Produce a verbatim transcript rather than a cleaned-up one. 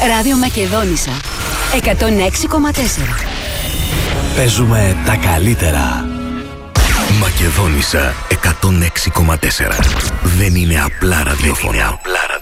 Ράδιο Μακεδόνισσα εκατόν έξι κόμμα τέσσερα. Παίζουμε τα καλύτερα. Μακεδόνισσα εκατόν έξι κόμμα τέσσερα. Δεν είναι απλά ραδιόφωνο.